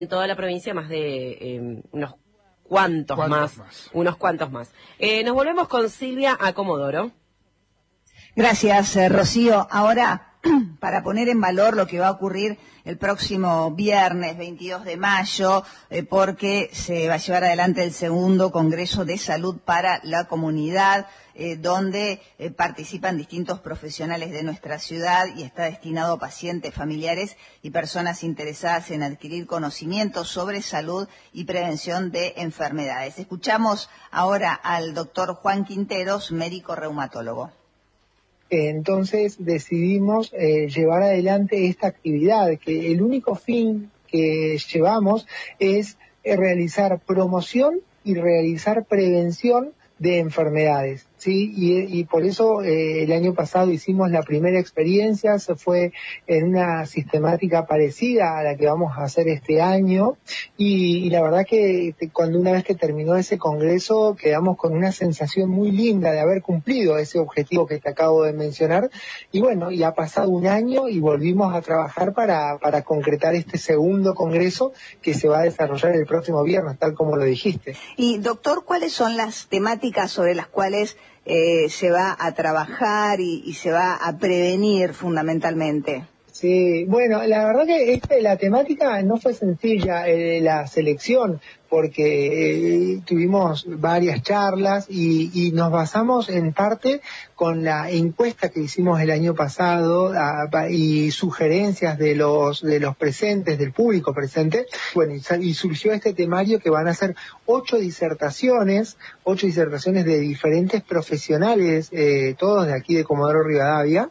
en toda la provincia más de unos cuantos más. Unos cuantos más. Nos volvemos con Silvia a Comodoro. Gracias, Rocío. Ahora, para poner en valor lo que va a ocurrir el próximo viernes 22 de mayo, porque se va a llevar adelante el segundo Congreso de Salud para la Comunidad, donde participan distintos profesionales de nuestra ciudad y está destinado a pacientes, familiares y personas interesadas en adquirir conocimientos sobre salud y prevención de enfermedades. Escuchamos ahora al doctor Juan Quinteros, médico reumatólogo. Entonces decidimos llevar adelante esta actividad, que el único fin que llevamos es realizar promoción y realizar prevención de enfermedades, ¿sí? Y por eso el año pasado hicimos la primera experiencia, se fue en una sistemática parecida a la que vamos a hacer este año, y la verdad que cuando una vez que terminó ese congreso quedamos con una sensación muy linda de haber cumplido ese objetivo que te acabo de mencionar, y bueno, y ha pasado un año y volvimos a trabajar para concretar este segundo congreso que se va a desarrollar el próximo viernes, tal como lo dijiste. Y doctor, ¿cuáles son las temáticas sobre las cuales se va a trabajar y se va a prevenir fundamentalmente? Sí, bueno, la verdad que la temática no fue sencilla, la selección, porque tuvimos varias charlas y nos basamos en parte con la encuesta que hicimos el año pasado y sugerencias de los presentes, del público presente. Bueno, y surgió este temario que van a ser 8 disertaciones de diferentes profesionales, todos de aquí de Comodoro Rivadavia,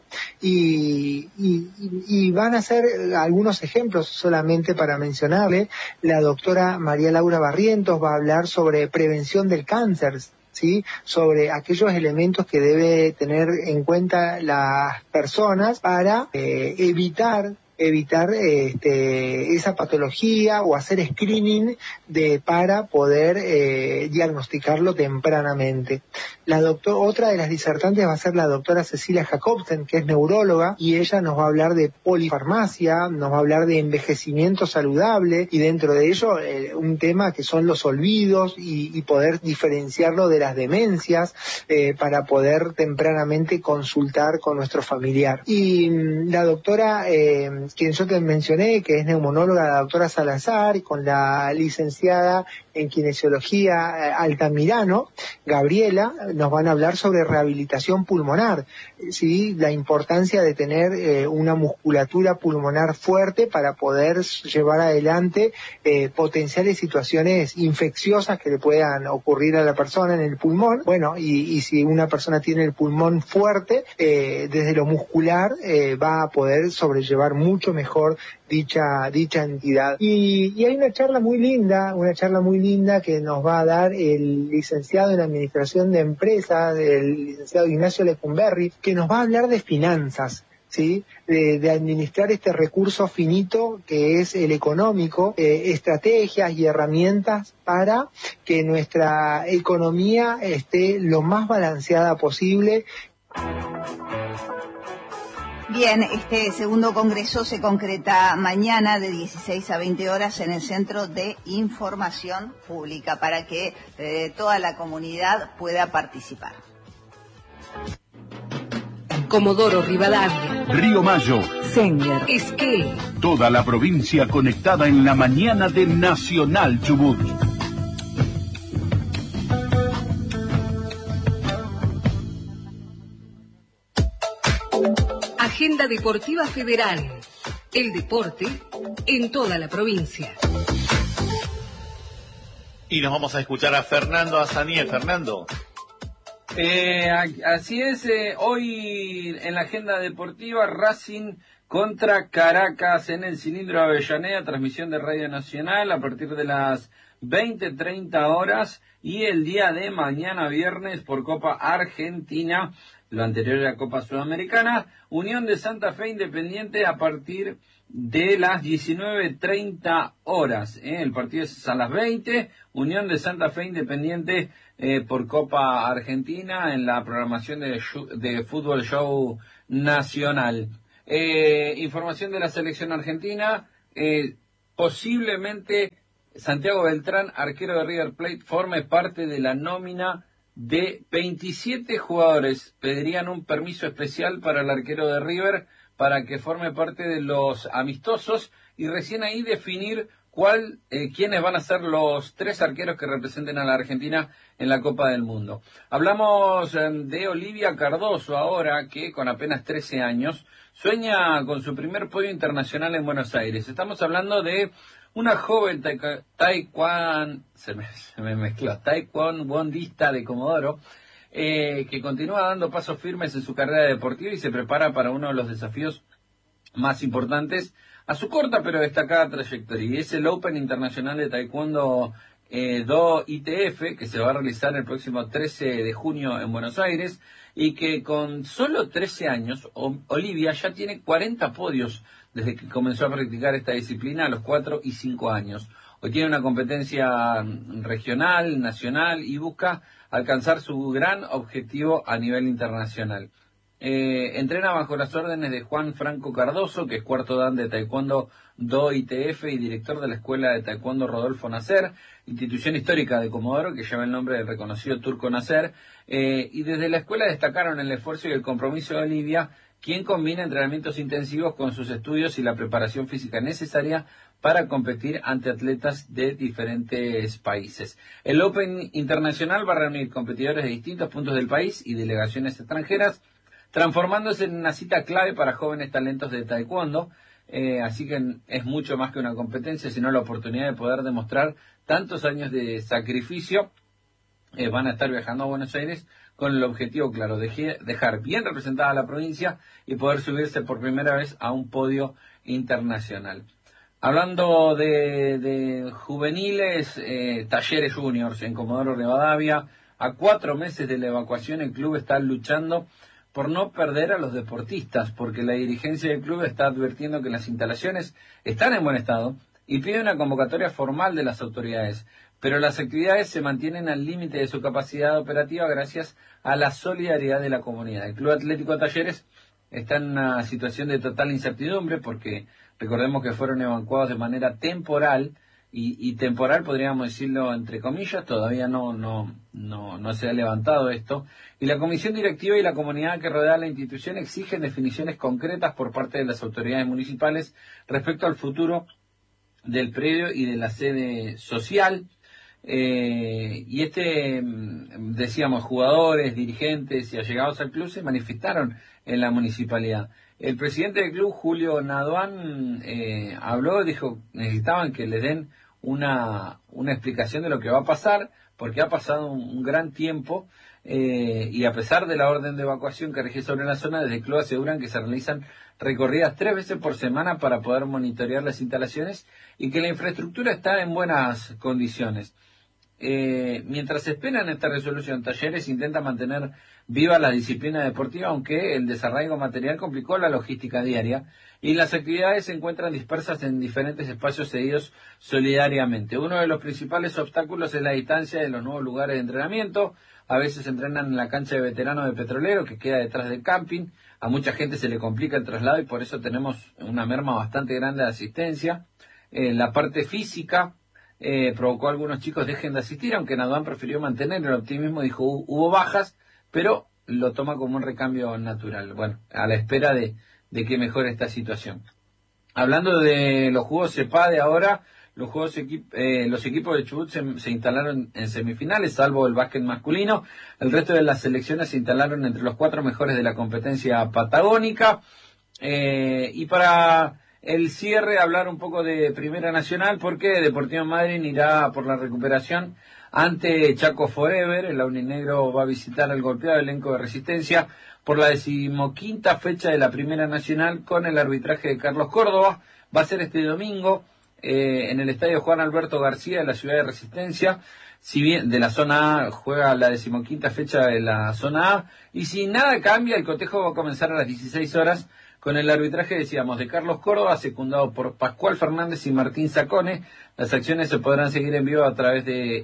y van a ser algunos ejemplos solamente para mencionarle. La doctora María Laura Barrientos va a hablar sobre prevención del cáncer, ¿sí? Sobre aquellos elementos que debe tener en cuenta las personas para evitar esa patología o hacer screening para poder diagnosticarlo tempranamente. Otra de las disertantes va a ser la doctora Cecilia Jacobsen, que es neuróloga, y ella nos va a hablar de polifarmacia, nos va a hablar de envejecimiento saludable, y dentro de ello un tema que son los olvidos y poder diferenciarlo de las demencias para poder tempranamente consultar con nuestro familiar. Y la doctora quien yo te mencioné, que es neumonóloga, la doctora Salazar, y con la licenciada en kinesiología Altamirano, Gabriela, nos van a hablar sobre rehabilitación pulmonar, ¿sí? La importancia de tener una musculatura pulmonar fuerte para poder llevar adelante potenciales situaciones infecciosas que le puedan ocurrir a la persona en el pulmón. Bueno, y si una persona tiene el pulmón fuerte, desde lo muscular va a poder sobrellevar mucho mejor dicha entidad. Y hay una charla muy linda que nos va a dar el licenciado en Administración de Empresas, el licenciado Ignacio Lecumberri, que nos va a hablar de finanzas, ¿sí? De administrar este recurso finito que es el económico, estrategias y herramientas para que nuestra economía esté lo más balanceada posible. Bien, este segundo congreso se concreta mañana de 16 a 20 horas en el Centro de Información Pública para que toda la comunidad pueda participar. Comodoro Rivadavia, Río Mayo, Sengar, Esquel. Toda la provincia conectada en la mañana de Nacional Chubut. Agenda Deportiva Federal. El deporte en toda la provincia. Y nos vamos a escuchar a Fernando Azaniel. Fernando. Así es, hoy en la agenda deportiva, Racing contra Caracas en el Cilindro Avellaneda, transmisión de Radio Nacional a partir de las 20:30 horas, y el día de mañana viernes por Copa Argentina, lo anterior era Copa Sudamericana, Unión de Santa Fe Independiente a partir de las 19:30 horas. El partido es a las 20, Unión de Santa Fe Independiente por Copa Argentina en la programación de Fútbol Show Nacional. Información de la selección argentina, posiblemente Santiago Beltrán, arquero de River Plate, forme parte de la nómina de 27 jugadores. Pedirían un permiso especial para el arquero de River para que forme parte de los amistosos y recién ahí definir quiénes van a ser los 3 arqueros que representen a la Argentina en la Copa del Mundo. Hablamos de Olivia Cardoso ahora, que con apenas 13 años sueña con su primer podio internacional en Buenos Aires. Estamos hablando de una joven taekwondista de Comodoro, que continúa dando pasos firmes en su carrera deportiva y se prepara para uno de los desafíos más importantes a su corta pero destacada trayectoria, y es el Open Internacional de Taekwondo Do ITF, que se va a realizar el próximo 13 de junio en Buenos Aires, y que con solo 13 años, Olivia ya tiene 40 podios desde que comenzó a practicar esta disciplina a los 4 y 5 años. Hoy tiene una competencia regional, nacional, y busca alcanzar su gran objetivo a nivel internacional. Entrena bajo las órdenes de Juan Franco Cardoso, que es cuarto dan de Taekwondo Do ITF y director de la Escuela de Taekwondo Rodolfo Nasser, institución histórica de Comodoro que lleva el nombre del reconocido turco Nasser, y desde la escuela destacaron el esfuerzo y el compromiso de Olivia, quien combina entrenamientos intensivos con sus estudios y la preparación física necesaria para competir ante atletas de diferentes países. El Open Internacional va a reunir competidores de distintos puntos del país y delegaciones extranjeras, transformándose en una cita clave para jóvenes talentos de taekwondo, así que es mucho más que una competencia, sino la oportunidad de poder demostrar tantos años de sacrificio. Van a estar viajando a Buenos Aires con el objetivo claro de dejar bien representada a la provincia y poder subirse por primera vez a un podio internacional. Hablando de juveniles, Talleres Juniors en Comodoro Rivadavia, a 4 meses de la evacuación el club está luchando por no perder a los deportistas, porque la dirigencia del club está advirtiendo que las instalaciones están en buen estado y pide una convocatoria formal de las autoridades, pero las actividades se mantienen al límite de su capacidad operativa gracias a la solidaridad de la comunidad. El Club Atlético Talleres está en una situación de total incertidumbre porque recordemos que fueron evacuados de manera temporal, y temporal podríamos decirlo entre comillas, todavía no se ha levantado esto, y la comisión directiva y la comunidad que rodea la institución exigen definiciones concretas por parte de las autoridades municipales respecto al futuro del predio y de la sede social. Y decíamos, jugadores, dirigentes y allegados al club se manifestaron en la municipalidad. El presidente del club, Julio Naduán, habló, dijo, necesitaban que les den una explicación de lo que va a pasar, porque ha pasado un gran tiempo, y a pesar de la orden de evacuación que rige sobre la zona, desde el club aseguran que se realizan recorridas 3 veces por semana para poder monitorear las instalaciones y que la infraestructura está en buenas condiciones. Mientras esperan esta resolución, Talleres intenta mantener viva la disciplina deportiva, aunque el desarraigo material complicó la logística diaria y las actividades se encuentran dispersas en diferentes espacios cedidos solidariamente. Uno de los principales obstáculos es la distancia de los nuevos lugares de entrenamiento. A veces entrenan en la cancha de veteranos de Petrolero, que queda detrás del camping. A mucha gente se le complica el traslado y por eso tenemos una merma bastante grande de asistencia. La parte física provocó a algunos chicos dejen de asistir, aunque Naduán prefirió mantener el optimismo, dijo hubo bajas, pero lo toma como un recambio natural. Bueno, a la espera de que mejore esta situación. Hablando de los Juegos CEPADE ahora, los equipos de Chubut se instalaron en semifinales, salvo el básquet masculino. El resto de las selecciones se instalaron entre los 4 mejores de la competencia patagónica. Y para el cierre, hablar un poco de Primera Nacional, porque Deportivo Madryn irá por la recuperación ante Chaco Forever. El aurinegro va a visitar al golpeado elenco de Resistencia por la 15ª fecha de la Primera Nacional con el arbitraje de Carlos Córdoba. Va a ser este domingo en el estadio Juan Alberto García de la ciudad de Resistencia. Si bien de la zona A juega la 15ª fecha de la zona A, y si nada cambia, el cotejo va a comenzar a las 16 horas con el arbitraje, decíamos, de Carlos Córdoba, secundado por Pascual Fernández y Martín Sacone. Las acciones se podrán seguir en vivo a través de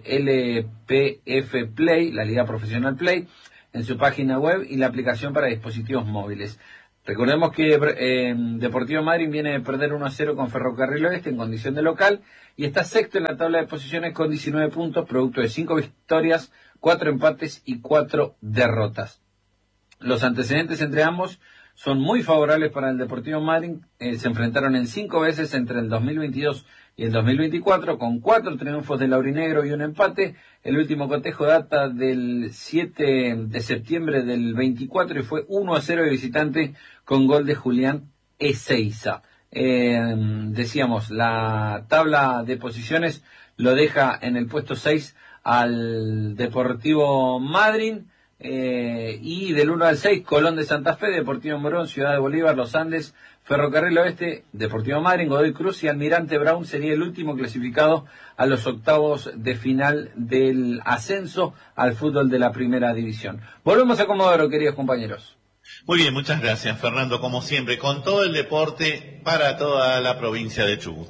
LPF Play, la Liga Profesional Play, en su página web y la aplicación para dispositivos móviles. Recordemos que Deportivo Madryn viene de perder 1-0 con Ferrocarril Oeste en condición de local y está sexto en la tabla de posiciones con 19 puntos, producto de 5 victorias, 4 empates y 4 derrotas. Los antecedentes entre ambos son muy favorables para el Deportivo Madryn. Se enfrentaron en 5 veces entre el 2022 y el 2024, con 4 triunfos del aurinegro y un empate. El último cotejo data del 7 de septiembre del 24 y fue 1-0 de visitante con gol de Julián Ezeiza. Decíamos, la tabla de posiciones lo deja en el puesto 6 al Deportivo Madryn. Y del 1 al 6, Colón de Santa Fe, Deportivo Morón, Ciudad de Bolívar, Los Andes, Ferrocarril Oeste, Deportivo Madryn, Godoy Cruz y Almirante Brown sería el último clasificado a los octavos de final del ascenso al fútbol de la primera división. Volvemos a Comodoro, queridos compañeros. Muy bien, muchas gracias, Fernando, como siempre, con todo el deporte para toda la provincia de Chubut.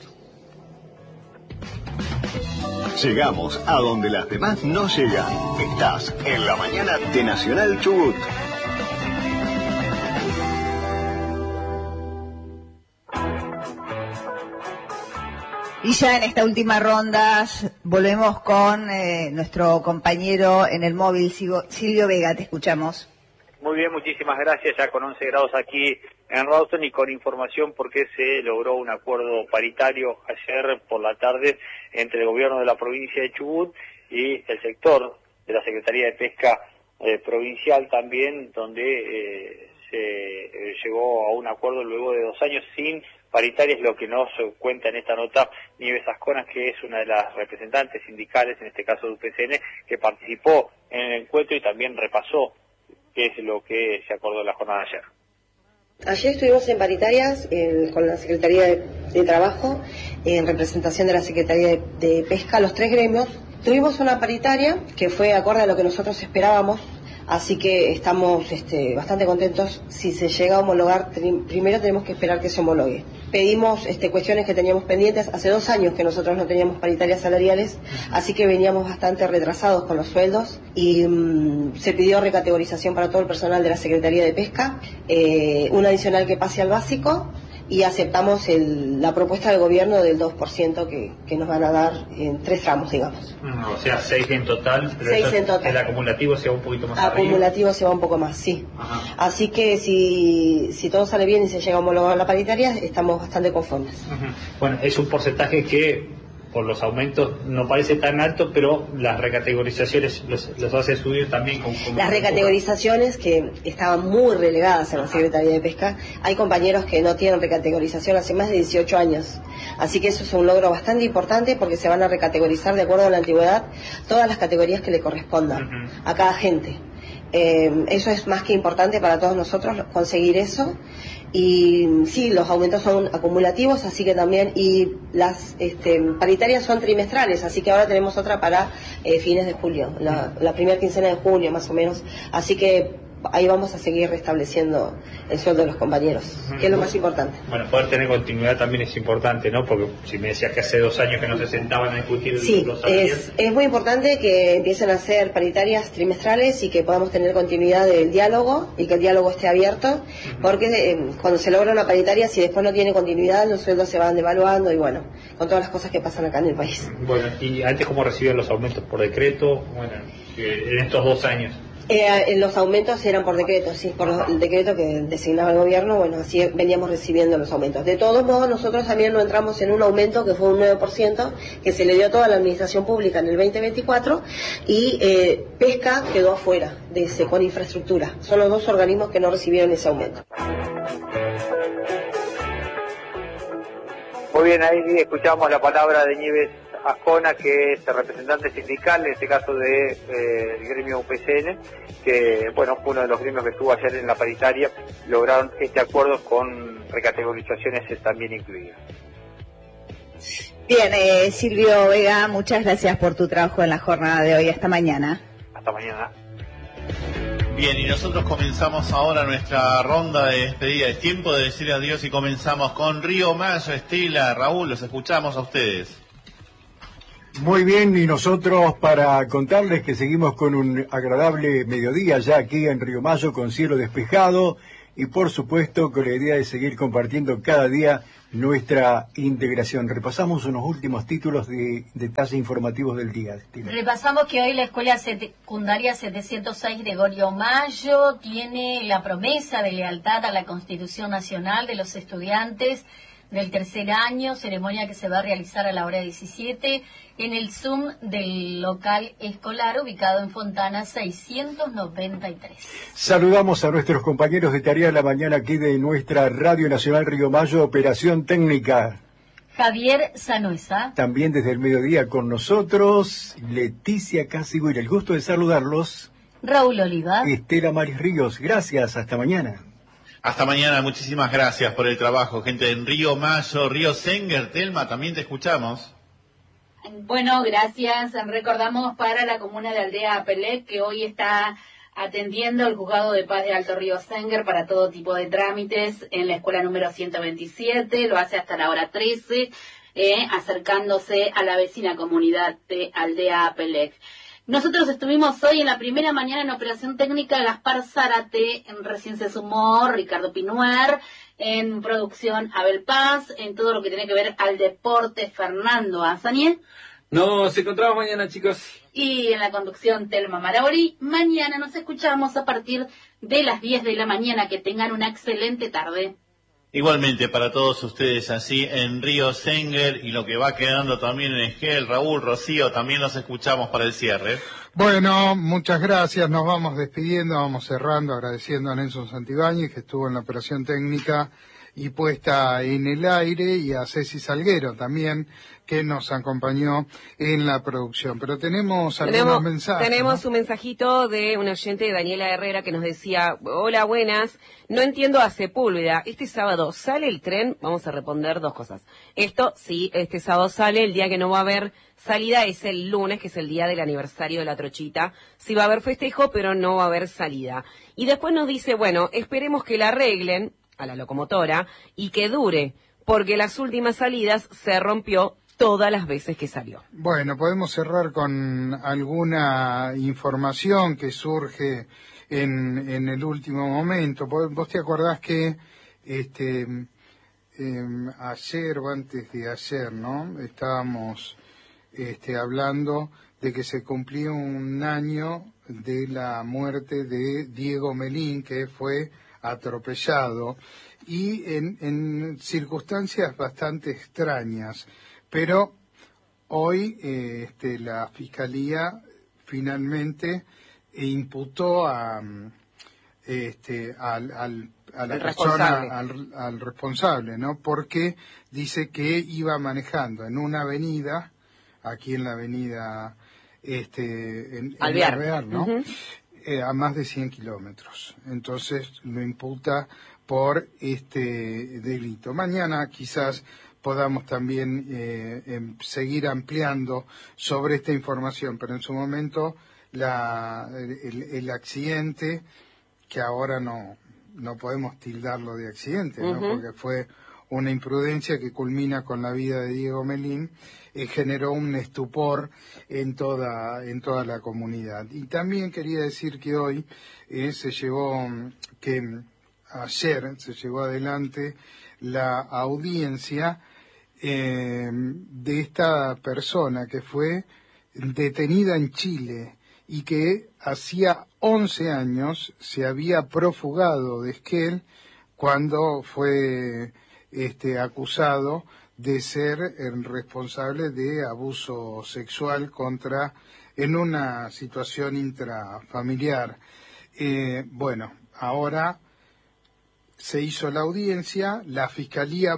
Llegamos a donde las demás no llegan. Estás en la mañana de Nacional Chubut. Y ya en esta última ronda volvemos con nuestro compañero en el móvil, Silvio Vega, te escuchamos. Muy bien, muchísimas gracias, ya con 11 grados aquí en Rawson y con información porque se logró un acuerdo paritario ayer por la tarde entre el gobierno de la provincia de Chubut y el sector de la Secretaría de Pesca provincial también, donde se llegó a un acuerdo luego de 2 años sin paritarias, lo que nos cuenta en esta nota Nieves Ascona, que es una de las representantes sindicales, en este caso de UPCN, que participó en el encuentro y también repasó qué es lo que se acordó en la jornada de ayer. Ayer estuvimos en paritarias con la Secretaría de Trabajo, en representación de la Secretaría de Pesca, los 3 gremios. Tuvimos una paritaria que fue acorde a lo que nosotros esperábamos, así que estamos bastante contentos. Si se llega a homologar, primero tenemos que esperar que se homologue. Pedimos cuestiones que teníamos pendientes. Hace 2 años que nosotros no teníamos paritarias salariales, así que veníamos bastante retrasados con los sueldos y se pidió recategorización para todo el personal de la Secretaría de Pesca, un adicional que pase al básico, y aceptamos la propuesta del gobierno del 2% que nos van a dar en 3 tramos, digamos. O sea, 6 en total, pero 6 en total. El acumulativo se va un poquito más acumulativo arriba. Se va un poco más, sí. Ajá. Así que si todo sale bien y se llega a homologar la paritaria, estamos bastante conformes. Ajá. Bueno, es un porcentaje que por los aumentos no parece tan alto, pero las recategorizaciones los hace subir también. Las recategorizaciones que estaban muy relegadas en la Secretaría de Pesca, hay compañeros que no tienen recategorización hace más de 18 años, así que eso es un logro bastante importante porque se van a recategorizar de acuerdo a la antigüedad todas las categorías que le correspondan a cada gente. Eso es más que importante para todos nosotros, conseguir eso. Y sí, los aumentos son acumulativos, así que también, y las paritarias son trimestrales, así que ahora tenemos otra para fines de julio, la primera quincena de junio más o menos, así que ahí vamos a seguir restableciendo el sueldo de los compañeros, que es lo más importante. Bueno, poder tener continuidad también es importante, ¿no? Porque si me decías que hace 2 años que no se sentaban a discutir los salarios. Es muy importante que empiecen a hacer paritarias trimestrales y que podamos tener continuidad del diálogo y que el diálogo esté abierto, porque cuando se logra una paritaria, si después no tiene continuidad, los sueldos se van devaluando y bueno, con todas las cosas que pasan acá en el país. Bueno, y antes, ¿cómo recibían los aumentos? ¿Por decreto? Bueno, en estos 2 años. Los aumentos eran por decreto, sí, por el decreto que designaba el gobierno, bueno, así veníamos recibiendo los aumentos. De todos modos, nosotros también no entramos en un aumento que fue un 9%, que se le dio a toda la administración pública en el 2024, y Pesca quedó afuera de ese, con infraestructura. Son los 2 organismos que no recibieron ese aumento. Muy bien, ahí escuchamos la palabra de Nieves Ascona, que es representante sindical, en este caso del gremio UPCN, que bueno, fue uno de los gremios que estuvo ayer en la paritaria, lograron este acuerdo con recategorizaciones también incluidas. Bien, Silvio Vega, muchas gracias por tu trabajo en la jornada de hoy. Hasta mañana. Hasta mañana. Bien, y nosotros comenzamos ahora nuestra ronda de despedida. Es tiempo de decir adiós y comenzamos con Río Mayo. Estela, Raúl, los escuchamos a ustedes. Muy bien, y nosotros para contarles que seguimos con un agradable mediodía ya aquí en Río Mayo con cielo despejado y por supuesto con la idea de seguir compartiendo cada día nuestra integración. Repasamos unos últimos títulos de detalles informativos del día. Repasamos que hoy la Escuela Secundaria 706 Gregorio Mayo tiene la promesa de lealtad a la Constitución Nacional de los estudiantes del tercer año, ceremonia que se va a realizar a la hora 17 en el Zoom del local escolar ubicado en Fontana 693. Saludamos a nuestros compañeros de tarea de la mañana aquí de nuestra Radio Nacional Río Mayo, Operación Técnica. Javier Sanuesa. También desde el mediodía con nosotros, Leticia Cásigo, y el gusto de saludarlos. Raúl Oliva. Estela Maris Ríos, gracias, hasta mañana. Hasta mañana, muchísimas gracias por el trabajo, gente en Río Mayo, Río Senger. Telma, también te escuchamos. Bueno, gracias. Recordamos para la comuna de Aldea Apelec que hoy está atendiendo el Juzgado de Paz de Alto Río Senger para todo tipo de trámites en la escuela número 127, lo hace hasta la hora 13, acercándose a la vecina comunidad de Aldea Apelec. Nosotros estuvimos hoy en la primera mañana en operación técnica Gaspar Zárate, recién se sumó Ricardo Pinuer, en producción Abel Paz, en todo lo que tiene que ver al deporte Fernando Azaniel. Nos encontramos mañana, chicos. Y en la conducción Telma Marauri. Mañana nos escuchamos a partir de las 10 de la mañana. Que tengan una excelente tarde. Igualmente para todos ustedes así en Río Senger y lo que va quedando también en Esquel, Raúl, Rocío, también nos escuchamos para el cierre. Bueno, muchas gracias, nos vamos despidiendo, vamos cerrando, agradeciendo a Nelson Santibáñez que estuvo en la operación técnica y puesta en el aire, y a Ceci Salguero también, que nos acompañó en la producción. Pero tenemos algunos mensajes. Tenemos un mensajito de un oyente, Daniela Herrera, que nos decía: hola, buenas, no entiendo a Sepúlveda, este sábado ¿sale el tren? Vamos a responder dos cosas. Esto, sí, este sábado sale, el día que no va a haber salida es el lunes, que es el día del aniversario de la Trochita. Sí va a haber festejo, pero no va a haber salida. Y después nos dice, bueno, esperemos que la arreglen a la locomotora y que dure, porque las últimas salidas se rompió todas las veces que salió. Bueno, podemos cerrar con alguna información que surge en el último momento. ¿Vos te acordás que ayer o antes de ayer, ¿no? Estábamos hablando de que se cumplía un año de la muerte de Diego Melín, que fue atropellado, y en circunstancias bastante extrañas. Pero hoy la Fiscalía finalmente imputó a la persona, al responsable, ¿no? Porque dice que iba manejando en una avenida, aquí en la avenida Alvear, ¿no? A más de 100 kilómetros. Entonces lo imputa por este delito. Mañana quizás podamos también seguir ampliando sobre esta información, pero en su momento el accidente, que ahora no podemos tildarlo de accidente, ¿no? Porque fue una imprudencia que culmina con la vida de Diego Melín, generó un estupor en toda la comunidad. Y también quería decir que hoy ayer se llevó adelante la audiencia de esta persona que fue detenida en Chile y que hacía 11 años se había profugado de Esquel cuando fue acusado de ser el responsable de abuso sexual en una situación intrafamiliar. Bueno, ahora se hizo la audiencia, la Fiscalía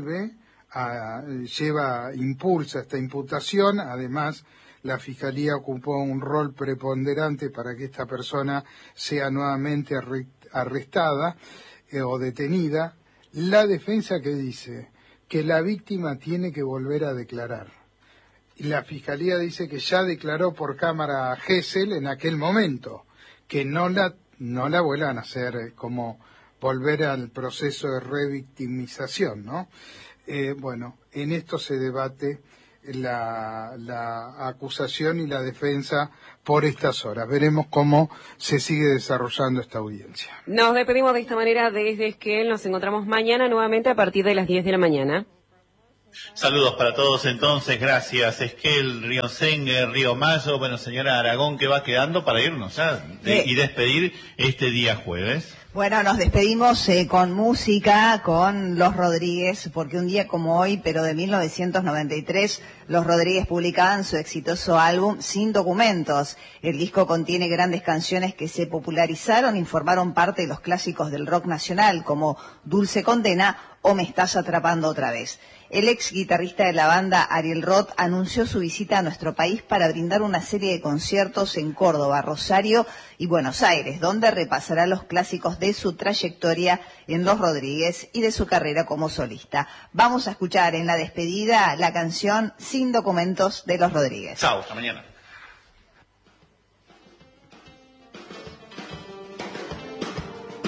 impulsa esta imputación, además la Fiscalía ocupó un rol preponderante para que esta persona sea nuevamente arrestada o detenida. La defensa que dice que la víctima tiene que volver a declarar. Y la Fiscalía dice que ya declaró por cámara Gesell en aquel momento, que no la vuelvan a hacer, como volver al proceso de revictimización, ¿no? Bueno, en esto se debate la acusación y la defensa por estas horas. Veremos cómo se sigue desarrollando esta audiencia. Nos despedimos de esta manera desde Esquel. Nos encontramos mañana nuevamente a partir de las 10 de la mañana. Saludos para todos entonces, gracias Esquel, Río Sengue, Río Mayo, bueno señora Aragón, que va quedando para irnos ya y despedir este día jueves. Bueno, nos despedimos con música, con Los Rodríguez, porque un día como hoy, pero de 1993, Los Rodríguez publicaban su exitoso álbum Sin Documentos. El disco contiene grandes canciones que se popularizaron y formaron parte de los clásicos del rock nacional, como Dulce Condena o Me Estás Atrapando Otra Vez. El ex guitarrista de la banda, Ariel Roth, anunció su visita a nuestro país para brindar una serie de conciertos en Córdoba, Rosario y Buenos Aires, donde repasará los clásicos de su trayectoria en Los Rodríguez y de su carrera como solista. Vamos a escuchar en la despedida la canción Sin Documentos de Los Rodríguez. Chao, hasta mañana.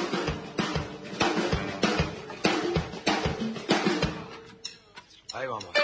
Ahí vamos.